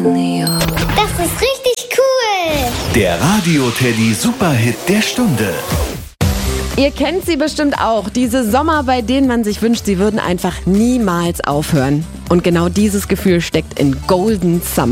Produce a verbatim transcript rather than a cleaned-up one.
Das ist richtig cool. Der Radio-Teddy Superhit der Stunde. Ihr kennt sie bestimmt auch. Diese Sommer, bei denen man sich wünscht, sie würden einfach niemals aufhören. Und genau dieses Gefühl steckt in Golden Summer.